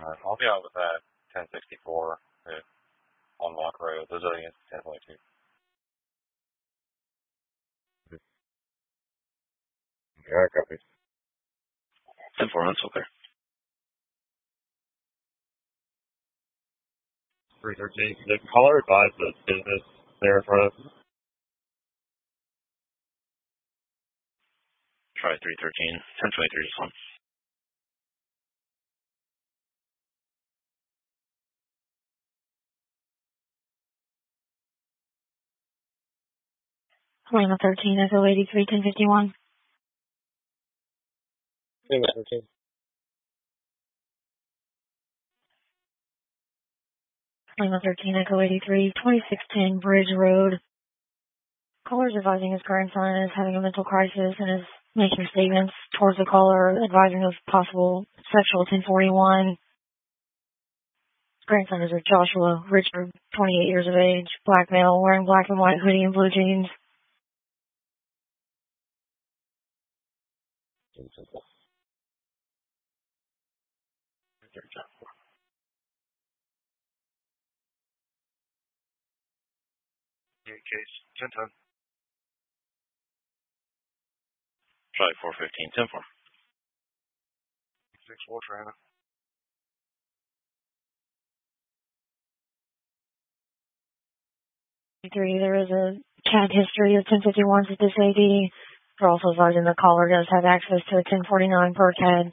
I'll be out with that 1064 on Lock Road. Resilience 10.2. Yeah, copy. 10-4, that's okay. 313. The caller advised the business there in front of us. Try 313. 1023 is fine. Lima 13, Echo 83, 1051. Lima 13. Lima 13, Echo 83, 2610 Bridge Road. Caller's advising his grandson is having a mental crisis and is making statements towards the caller advising of possible sexual 1041. Grandson is a Joshua Richard, 28 years of age, black male, wearing black and white hoodie and blue jeans. Case 1010. Try 415. 10-4. 64 Triana. There is a CAD history of 1051s at this AD. We're also advising the caller does have access to a 1049 per CAD.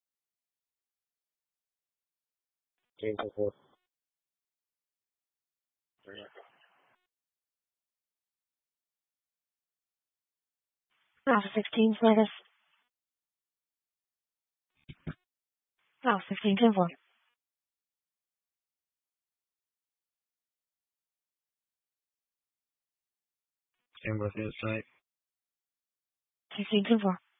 10-4. Alpha 16, Smegus. Alpha 16, 10-4. Stand with you at site. 16, 10-4.